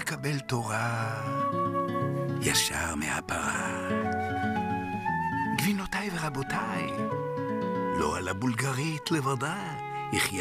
לקבל תורה ישר מהפרה. גבינותיי ורבותיי, לא על הבולגרית לבדה יחיה